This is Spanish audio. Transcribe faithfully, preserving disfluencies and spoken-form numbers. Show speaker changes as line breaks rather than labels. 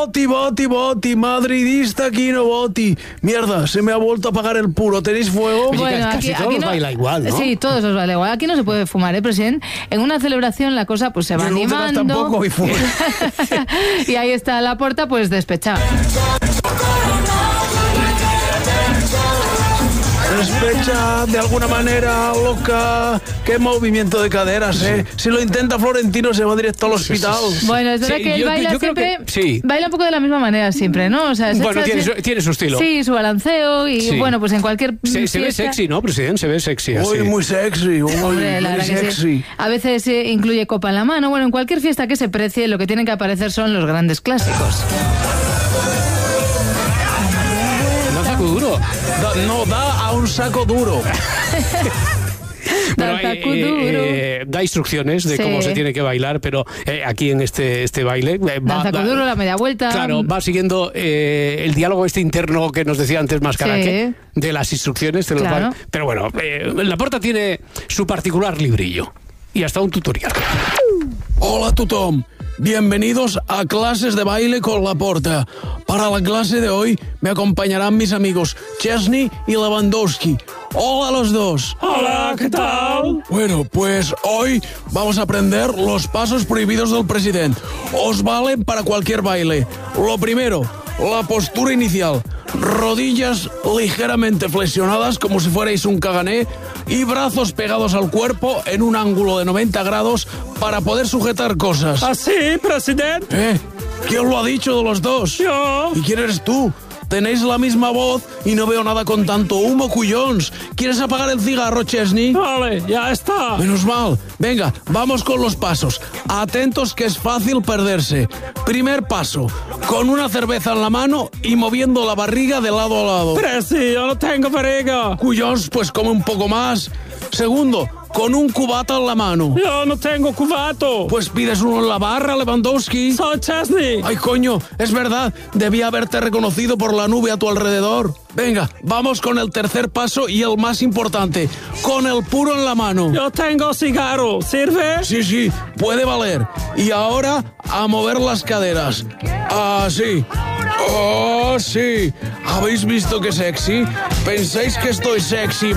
Boti, Boti, Boti, madridista Kino Boti. Mierda, se me ha vuelto a apagar el puro. ¿Tenéis fuego?
Bueno,
Casi
aquí,
todos
aquí no,
baila igual, ¿no?
Sí, todos os baila igual. Aquí no se puede fumar, ¿eh, presidente? En una celebración la cosa pues se va
Y en últimas
animando.
tampoco, y fuera.
Y ahí está Laporta pues despechado.
Despecha de alguna manera, loca. Qué movimiento de caderas, ¿eh? Si lo intenta Florentino se va directo al hospital.
Bueno, es verdad
Sí,
que él
yo-
baila
yo creo
siempre,
que- sí.
baila un poco de la misma manera siempre, ¿no? O sea, se
Bueno,
echa
tiene
así-
su, tiene su estilo.
Sí, su balanceo y
Sí.
bueno, pues en cualquier
Se, se ve
fiesta-
sexy, ¿no, presidente? Se ve sexy así.
Uy, muy sexy, muy,
Hombre, la
muy
verdad que
sexy.
sí. A veces eh, incluye copa en la mano. Bueno, en cualquier fiesta que se precie, lo que tienen que aparecer son los grandes clásicos.
No saco duro.
Da- no, da a un saco duro.
Bueno,
Da
eh,
tacu duro.
eh, da instrucciones de
Sí.
cómo se tiene que bailar, pero eh, aquí en este, este baile eh, va,
Danza
va-
duro, la media vuelta.
claro, va siguiendo eh, el diálogo este interno que nos decía antes Mascaraque,
Sí.
de las instrucciones de los
Claro.
bailes. Pero bueno, eh, Laporta tiene su particular librillo y hasta un tutorial.
Hola, tothom. Bienvenidos a Clases de Baile con Laporta. Para la clase de hoy me acompañarán mis amigos Chesney y Lewandowski. Hola a los dos.
Hola, ¿qué tal?
Bueno, pues hoy vamos a aprender los pasos prohibidos del presidente. Os valen para cualquier baile. Lo primero, la postura inicial. Rodillas ligeramente flexionadas como si fuerais un cagané y brazos pegados al cuerpo en un ángulo de noventa grados para poder sujetar cosas.
¿Así, presidente?
¿Eh? ¿Quién lo ha dicho de los dos?
Yo.
¿Y quién eres tú? Tenéis la misma voz y no veo nada con tanto humo, cuyons. ¿Quieres apagar el cigarro, Chesney?
Vale, ya está.
Menos mal. Venga, vamos con los pasos. Atentos que es fácil perderse. Primer paso, con una cerveza en la mano y moviendo la barriga de lado a lado.
Presi, yo no tengo barriga.
Cuyons, pues come un poco más. Segundo, con un cubata en la mano.
Yo no tengo cubato.
Pues pides uno en la barra, Lewandowski.
Soy Chesney.
Ay, coño, es verdad. Debía haberte reconocido por la nube a tu alrededor. Venga, vamos con el tercer paso y el más importante. Con el puro en la mano.
Yo tengo cigarro. ¿Sirve?
Sí, sí, puede valer. Y ahora a mover las caderas. Así. Oh, sí. ¿Habéis visto qué sexy? ¿Pensáis que estoy sexy